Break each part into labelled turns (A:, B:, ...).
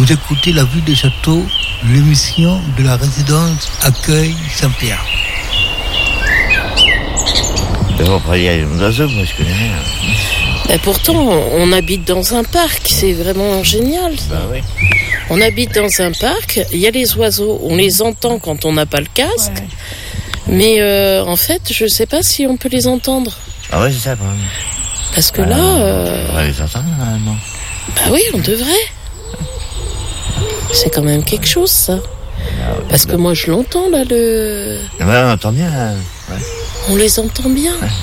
A: Vous écoutez La Vue des Châteaux, l'émission de la résidence Accueil Saint-Pierre.
B: On va y aller d'oiseaux, moi je connais rien.
C: Et pourtant, on habite dans un parc, c'est vraiment génial.
B: Oui.
C: On habite dans un parc, il y a les oiseaux, on les entend quand on n'a pas le casque, mais en fait, je sais pas si on peut les entendre.
B: Ah ouais, c'est ça, quand même.
C: Parce que
B: On va les entendre, normalement.
C: bah oui, on devrait. C'est quand même quelque chose, ça. Parce que moi, je l'entends, là,
B: Ouais, on entend bien, là. Ouais.
C: On les entend bien.
B: Ouais.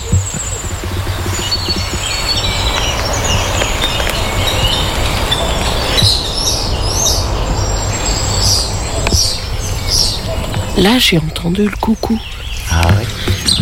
C: Là, j'ai entendu le coucou.
B: Ah ouais.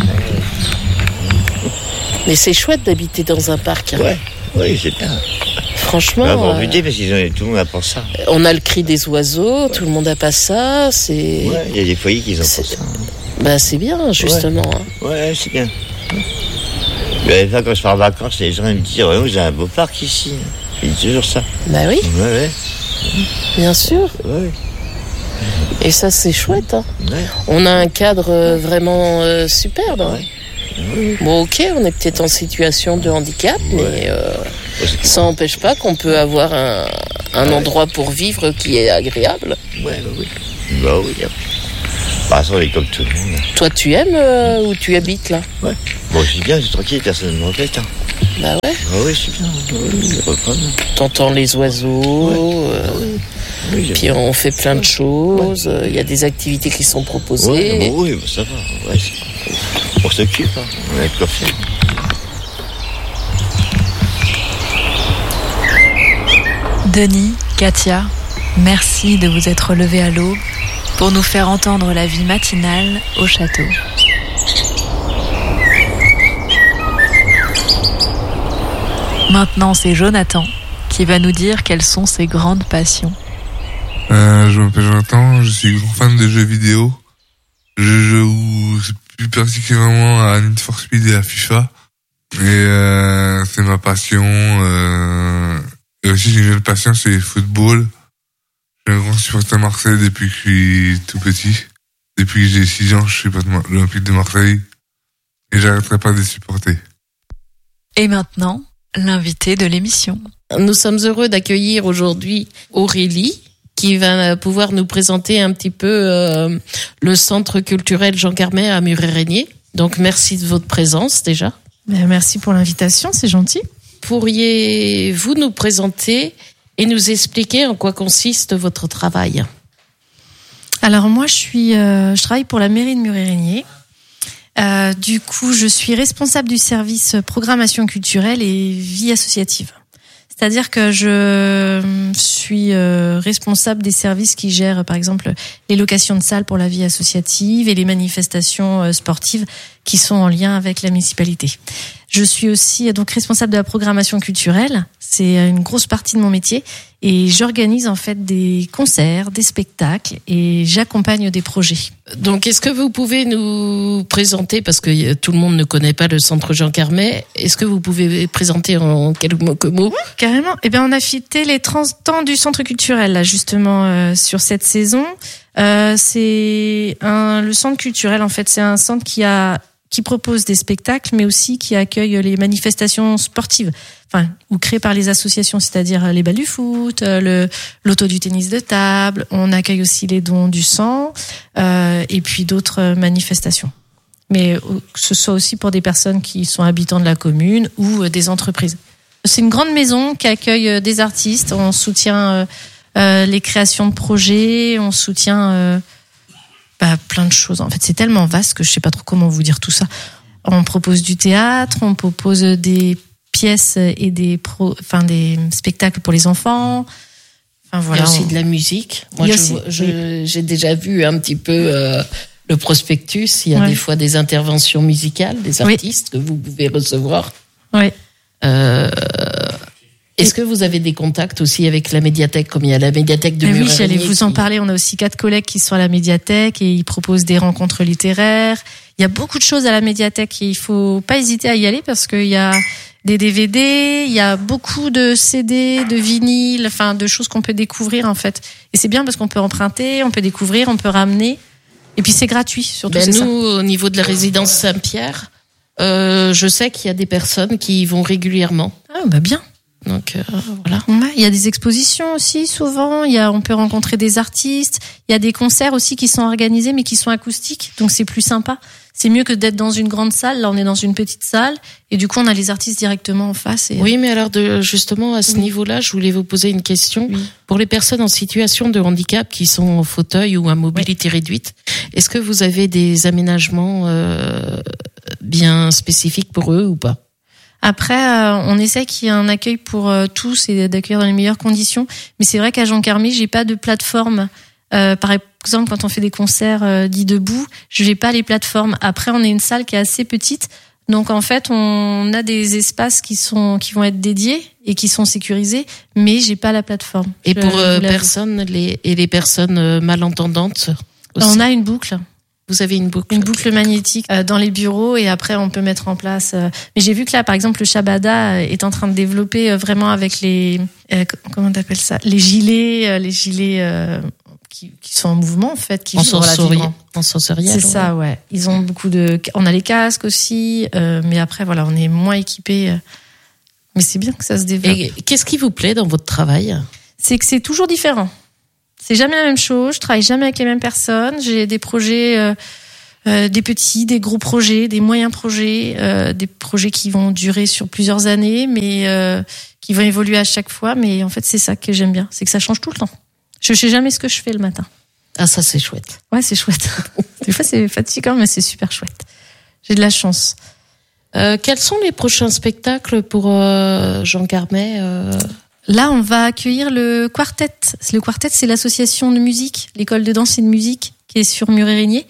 C: Mais c'est chouette d'habiter dans un parc. Hein.
B: Ouais, oui, c'est bien.
C: Franchement,
B: on va profiter parce que tout le monde a pour ça.
C: On a le cri des oiseaux, tout le monde a pas ça. C'est.
B: Ouais, il y a des foyers qui ont pour ça.
C: Bah c'est bien justement.
B: Ouais, c'est bien. Mais quand je pars en vacances, les gens me disent oh, vous avez un beau parc ici. Ils disent toujours ça.
C: Bah oui.
B: Ouais.
C: Bien sûr.
B: Ouais.
C: Et ça c'est chouette. Hein.
B: Ouais.
C: On a un cadre vraiment superbe. Hein.
B: Ouais.
C: Bon ok, on est peut-être en situation de handicap, mais ça n'empêche pas qu'on peut avoir un endroit pour vivre qui est agréable.
B: Ouais, bah oui. Bah oui. Bah ça, on est comme tout le monde.
C: Toi tu aimes où tu habites là?
B: Ouais. Bon, je suis bien, je suis tranquille, personne ne m'embête. Hein.
C: Bah ouais.
B: Ah oui, je suis bien. Ouais, pas de problème.
C: T'entends les oiseaux.
B: Oui,
C: puis on fait plein de choses. Il y a des activités qui sont proposées.
B: Ouais, oui, bah, ça va. Ouais, on s'occupe. Hein. On a de quoi faire.
D: Denis, Katia, merci de vous être levés à l'aube pour nous faire entendre la vie matinale au château. Maintenant, c'est Jonathan qui va nous dire quelles sont ses grandes passions.
E: Je m'appelle Jonathan, je suis grand fan de jeux vidéo. Je joue plus particulièrement à Need for Speed et à FIFA. Et c'est ma passion. Et aussi j'ai une autre passion, c'est le football. Je suis un grand supporter de Marseille depuis que je suis tout petit. Depuis que j'ai 6 ans, je suis pas de l'Olympique de Marseille. Et j'arrêterai pas de les supporter.
D: Et maintenant, l'invité de l'émission.
C: Nous sommes heureux d'accueillir aujourd'hui Aurélie, qui va pouvoir nous présenter un petit peu le centre culturel Jean Carmet à Muret-Régnier. Donc merci de votre présence déjà.
F: Merci pour l'invitation, c'est gentil.
C: Pourriez-vous nous présenter et nous expliquer en quoi consiste votre travail?
F: Alors moi je travaille pour la mairie de Muret-Régnier. Du coup je suis responsable du service programmation culturelle et vie associative. C'est-à-dire que je suis responsable des services qui gèrent, par exemple, les locations de salles pour la vie associative et les manifestations sportives qui sont en lien avec la municipalité. Je suis aussi donc responsable de la programmation culturelle. C'est une grosse partie de mon métier. Et j'organise en fait des concerts, des spectacles et j'accompagne des projets.
C: Donc, est-ce que vous pouvez nous présenter, parce que tout le monde ne connaît pas le centre Jean Carmet, est-ce que vous pouvez présenter en quelques mots?
F: Oui, carrément. Eh bien, on a fêté les 30 ans du centre culturel, là, justement, sur cette saison. Le centre culturel, en fait, c'est un centre qui propose des spectacles, mais aussi qui accueille les manifestations sportives, ou créées par les associations, c'est-à-dire les balles du foot, l'auto du tennis de table. On accueille aussi les dons du sang, et puis d'autres manifestations. Mais que ce soit aussi pour des personnes qui sont habitants de la commune ou des entreprises. C'est une grande maison qui accueille des artistes. On soutient les créations de projets, on soutient plein de choses. En fait, c'est tellement vaste que je sais pas trop comment vous dire tout ça. On propose du théâtre, on propose des pièces et des spectacles pour les enfants.
C: Voilà. Il y a aussi de la musique. Moi, j'ai déjà vu un petit peu le prospectus. Il y a des fois des interventions musicales des artistes que vous pouvez recevoir.
F: Oui.
C: Est-ce que vous avez des contacts aussi avec la médiathèque, comme il y a la médiathèque de Muret-Régnier?
F: Oui, j'allais vous en parler. On a aussi 4 collègues qui sont à la médiathèque et ils proposent des rencontres littéraires. Il y a beaucoup de choses à la médiathèque et il faut pas hésiter à y aller parce qu'il y a des DVD, il y a beaucoup de CD, de vinyles, enfin de choses qu'on peut découvrir en fait. Et c'est bien parce qu'on peut emprunter, on peut découvrir, on peut ramener. Et puis c'est gratuit surtout.
C: Nous, au niveau de la résidence Saint-Pierre, je sais qu'il y a des personnes qui y vont régulièrement.
F: Ah bah bien.
C: Donc voilà.
F: Ouais, il y a des expositions aussi souvent. On peut rencontrer des artistes. Il y a des concerts aussi qui sont organisés mais qui sont acoustiques. Donc c'est plus sympa. C'est mieux que d'être dans une grande salle. Là, on est dans une petite salle et du coup, on a les artistes directement en face.
C: Oui, mais alors justement à ce niveau-là, je voulais vous poser une question. Oui. Pour les personnes en situation de handicap qui sont en fauteuil ou à mobilité réduite, est-ce que vous avez des aménagements bien spécifiques pour eux ou pas?
F: Après, on essaie qu'il y ait un accueil pour tous et d'accueillir dans les meilleures conditions. Mais c'est vrai qu'à Jean Carmé, j'ai pas de plateforme. Par exemple, quand on fait des concerts dits debout, je vais pas les plateformes. Après, on est une salle qui est assez petite, donc en fait, on a des espaces qui vont être dédiés et qui sont sécurisés, mais j'ai pas la plateforme.
C: Et pour les personnes malentendantes aussi.
F: On a une boucle.
C: Vous avez une boucle.
F: Une boucle magnétique dans les bureaux et après on peut mettre en place. Mais j'ai vu que là, par exemple, le Shabada est en train de développer vraiment avec les comment t'appelles ça, les gilets qui sont en mouvement en fait, qui
C: en sensoriel.
F: C'est ça, ouais. Ils ont on a les casques aussi, mais après voilà, on est moins équipés. Mais c'est bien que ça se développe.
C: Et qu'est-ce qui vous plaît dans votre travail?
F: C'est que c'est toujours différent. C'est jamais la même chose. Je travaille jamais avec les mêmes personnes. J'ai des projets, des petits, des gros projets, des moyens projets, des projets qui vont durer sur plusieurs années, mais qui vont évoluer à chaque fois. Mais en fait, c'est ça que j'aime bien, c'est que ça change tout le temps. Je sais jamais ce que je fais le matin.
C: Ah, ça c'est chouette.
F: Ouais, c'est chouette. Des fois, c'est fatigant, mais c'est super chouette. J'ai de la chance.
C: Quels sont les prochains spectacles pour Jean Carmet
F: Là, on va accueillir le Quartet. Le Quartet, c'est l'association de musique, l'école de danse et de musique qui est sur Muret-Régnier.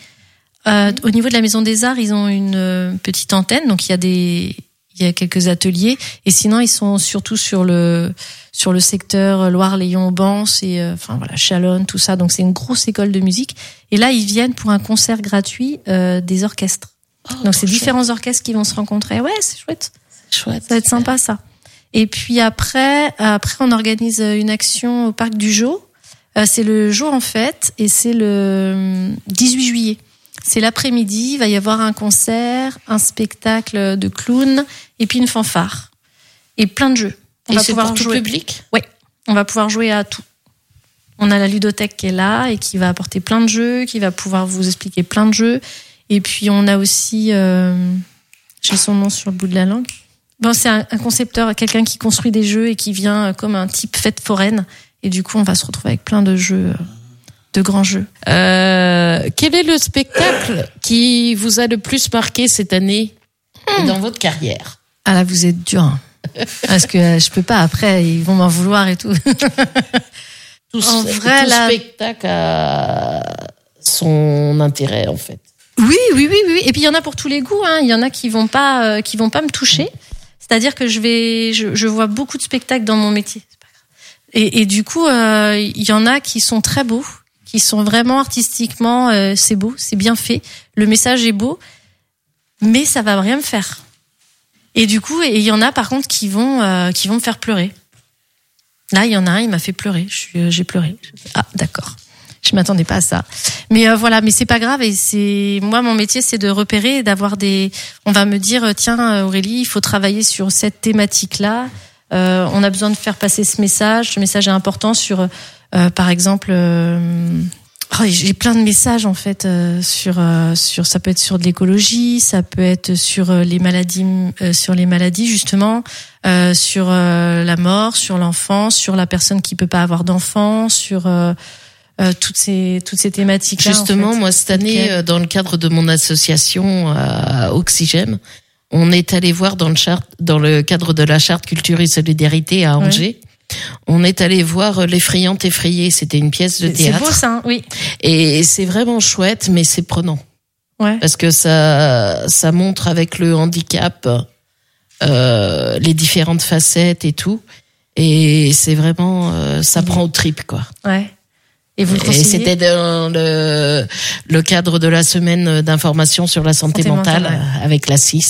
F: Au niveau de la Maison des Arts, ils ont une petite antenne, donc il y a quelques ateliers. Et sinon, ils sont surtout sur le secteur Loire-Lyon-Auban, Chalonne, tout ça. Donc c'est une grosse école de musique. Et là, ils viennent pour un concert gratuit des orchestres. Donc c'est différents orchestres qui vont se rencontrer. Ouais, c'est chouette.
C: C'est chouette.
F: Ça va être sympa ça. Et puis après, on organise une action au Parc du Jo. C'est le jour en fait, et c'est le 18 juillet. C'est l'après-midi, il va y avoir un concert, un spectacle de clown, et puis une fanfare. Et plein de jeux.
C: On va pouvoir jouer. Tout public ?
F: Oui, on va pouvoir jouer à tout. On a la ludothèque qui est là, et qui va apporter plein de jeux, qui va pouvoir vous expliquer plein de jeux. Et puis on a aussi, j'ai son nom sur le bout de la langue. Bon, c'est un concepteur, quelqu'un qui construit des jeux et qui vient comme un type fête foraine. Et du coup, on va se retrouver avec plein de jeux, de grands jeux.
C: Quel est le spectacle qui vous a le plus marqué cette année dans votre carrière ?
F: Ah là, vous êtes dur. Hein. Parce que je peux pas, après, ils vont m'en vouloir et tout.
C: Tout spectacle a son intérêt, en fait.
F: Oui. Et puis, il y en a pour tous les goûts, hein. Il y en a qui vont pas me toucher. C'est-à-dire que je vois beaucoup de spectacles dans mon métier. Et du coup, il y en a qui sont très beaux, qui sont vraiment artistiquement, c'est beau, c'est bien fait. Le message est beau, mais ça va rien me faire. Et du coup, il y en a par contre qui vont me faire pleurer. Là, il y en a un, il m'a fait pleurer. J'ai pleuré. Ah, d'accord. Je m'attendais pas à ça. Mais voilà, mais c'est pas grave. Et moi, mon métier, c'est de repérer et d'avoir on va me dire, tiens, Aurélie, il faut travailler sur cette thématique-là. On a besoin de faire passer ce message. Ce message est important sur, par exemple, j'ai plein de messages en fait sur ça peut être sur de l'écologie, ça peut être sur les maladies justement, sur la mort, sur l'enfance, sur la personne qui peut pas avoir d'enfant, sur toutes ces thématiques.
C: Justement,
F: en fait.
C: Moi cette année, dans le cadre de mon association Oxygène, on est allé voir dans le cadre de la charte culture et solidarité à Angers. Ouais. On est allé voir L'Effrayante Effrayée. C'était une pièce de théâtre.
F: C'est beau ça, oui.
C: Et c'est vraiment chouette, mais c'est prenant.
F: Ouais.
C: Parce que ça montre avec le handicap les différentes facettes et tout. Et c'est vraiment, ça prend aux tripes, quoi.
F: Ouais. Et vous le conseillez ?
C: Et c'était dans le cadre de la semaine d'information sur la santé mentale. Ouais. Avec la CISM.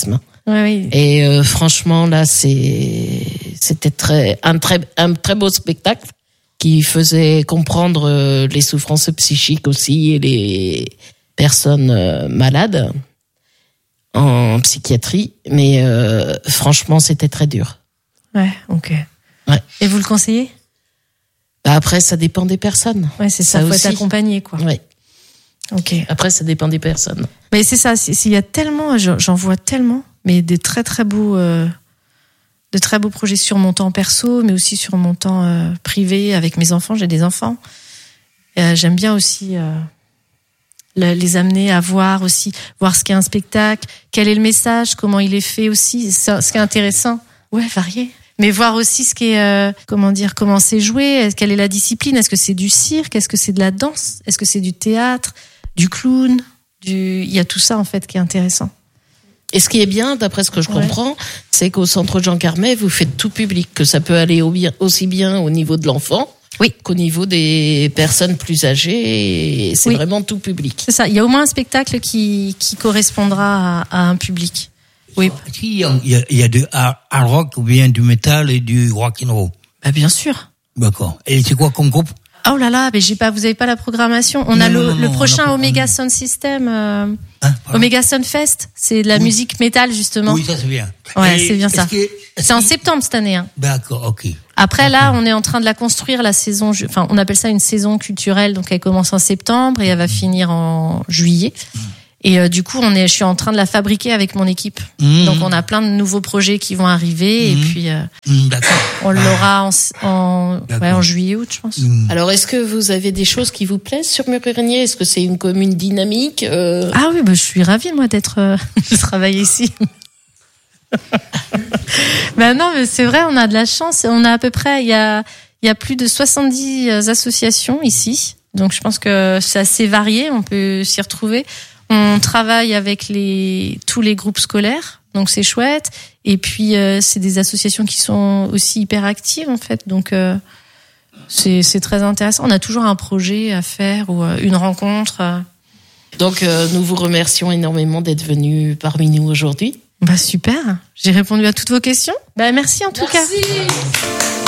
F: Oui.
C: Et franchement, là, c'était un très beau spectacle qui faisait comprendre les souffrances psychiques aussi et les personnes malades en psychiatrie. Mais franchement, c'était très dur.
F: Ouais, ok.
C: Ouais.
F: Et vous le conseillez?
C: Bah après, ça dépend des personnes.
F: Ouais, c'est ça, faut
C: aussi.
F: être accompagné, quoi.
C: Ouais.
F: Ok.
C: Après, ça dépend des personnes.
F: Mais c'est ça, il y a tellement, j'en vois tellement, mais des très beaux projets sur mon temps perso, mais aussi sur mon temps privé avec mes enfants. J'ai des enfants. J'aime bien aussi les amener à voir ce qu'est un spectacle, quel est le message, comment il est fait aussi. Ce qui est intéressant. Ouais, varié. Mais voir aussi ce qui est, comment c'est joué, quelle est la discipline, est-ce que c'est du cirque, est-ce que c'est de la danse, est-ce que c'est du théâtre, du clown, il y a tout ça en fait qui est intéressant.
C: Et ce qui est bien, d'après ce que je comprends, c'est qu'au Centre Jean Carmet, vous faites tout public, que ça peut aller aussi bien au niveau de l'enfant qu'au niveau des personnes plus âgées, et c'est vraiment tout public.
F: C'est ça, il y a au moins un spectacle qui correspondra à un public. Oui.
A: Il y a du hard rock ou bien du métal et du rock and roll.
F: Bah bien sûr.
A: D'accord. Et c'est quoi comme groupe?
F: Oh là là, mais vous avez pas la programmation. On a le prochain Omega Sound System, Omega Sound Fest. C'est de la musique métal justement.
A: Oui, ça c'est bien.
F: Ouais, c'est bien ça. C'est en septembre cette année. Hein.
A: D'accord, ok.
F: Après là, on est en train de la construire la saison. Enfin, on appelle ça une saison culturelle. Donc elle commence en septembre et elle va finir en juillet. Et du coup, je suis en train de la fabriquer avec mon équipe. Donc, on a plein de nouveaux projets qui vont arriver. Et puis, on l'aura en juillet, août, je pense.
C: Alors, est-ce que vous avez des choses qui vous plaisent sur Mur-Régnier? Est-ce que c'est une commune dynamique?
F: Ah oui, je suis ravie, moi, de travailler ici. Non, mais c'est vrai, on a de la chance. On a à peu près, il y a plus de 70 associations ici. Donc, je pense que c'est assez varié. On peut s'y retrouver. On travaille avec tous les groupes scolaires, donc c'est chouette. Et puis c'est des associations qui sont aussi hyper actives en fait, donc c'est très intéressant. On a toujours un projet à faire ou une rencontre.
C: Donc nous vous remercions énormément d'être venus parmi nous aujourd'hui.
F: Bah super, j'ai répondu à toutes vos questions. Bah merci en tout cas.